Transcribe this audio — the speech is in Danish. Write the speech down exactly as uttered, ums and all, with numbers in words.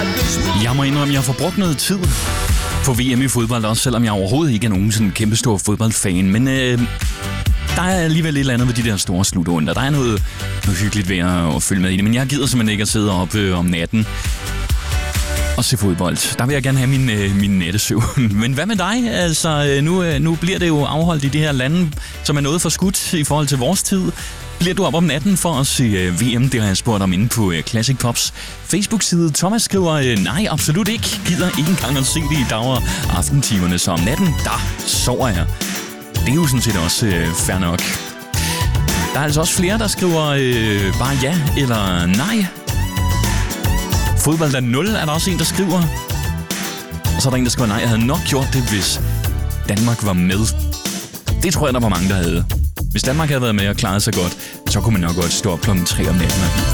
Jeg må indrømme, at jeg har forbrugt noget tid på V M i fodbold, også selvom jeg overhovedet ikke er nogen sådan kæmpe stor fodboldfan. Men øh, der er alligevel et eller andet ved de der store slutrunder. Der er noget, noget hyggeligt ved at, at følge med i det, men jeg gider simpelthen ikke at sidde oppe øh, om natten og se fodbold. Der vil jeg gerne have min, øh, min nattesøvn. Men hvad med dig? Altså, nu, øh, nu bliver det jo afholdt i de her lande, som er noget for skudt i forhold til vores tid. Bliver du op om natten for at se øh, V M? Det har jeg spurgt om inde på øh, Classic Pops Facebook-side. Thomas skriver, øh, nej, absolut ikke. Gider ikke engang at se det i dag- og aftentimerne, så om natten, der sover jeg. Det er jo sådan set også øh, fair nok. Der er altså også flere, der skriver øh, bare ja eller nej. Fodbold er nul, er der også en, der skriver. Og så er der en, der skriver, nej, jeg havde nok gjort det, hvis Danmark var med. Det tror jeg, der var mange, der havde. Hvis Danmark havde været med og klaret sig godt, så kunne man nok godt stå op klokken tre om natten.